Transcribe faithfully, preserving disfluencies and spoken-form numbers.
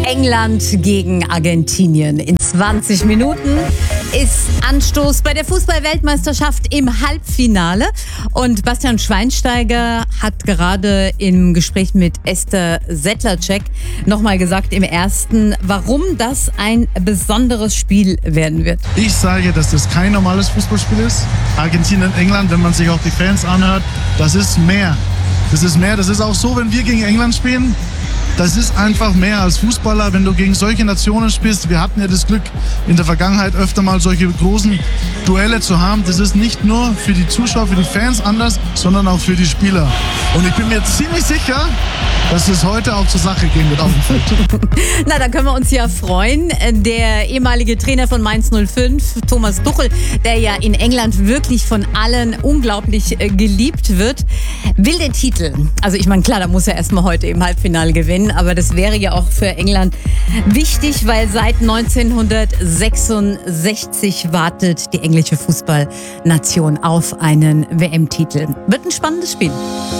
England gegen Argentinien. In zwanzig Minuten ist Anstoß bei der Fußball-Weltmeisterschaft im Halbfinale. Und Bastian Schweinsteiger hat gerade im Gespräch mit Esther Sedlacek nochmal gesagt im ersten, warum das ein besonderes Spiel werden wird. Ich sage, dass das kein normales Fußballspiel ist. Argentinien, England, wenn man sich auch die Fans anhört, das ist mehr. Das ist mehr. Das ist auch so, wenn wir gegen England spielen. Das ist einfach mehr als Fußballer, wenn du gegen solche Nationen spielst. Wir hatten ja das Glück, in der Vergangenheit öfter mal solche großen Duelle zu haben. Das ist nicht nur für die Zuschauer, für die Fans anders, sondern auch für die Spieler. Und ich bin mir ziemlich sicher, dass es heute auch zur Sache gehen wird auf dem Feld. Na, da können wir uns ja freuen. Der ehemalige Trainer von Mainz null fünf, Thomas Tuchel, der ja in England wirklich von allen unglaublich geliebt wird, will den Titel. Also ich meine, klar, da muss er erstmal heute im Halbfinale gewinnen, aber das wäre ja auch für England wichtig, weil seit neunzehnhundertsechsundsechzig wartet die englische Fußballnation auf einen W M-Titel. Wird ein spannendes Spiel.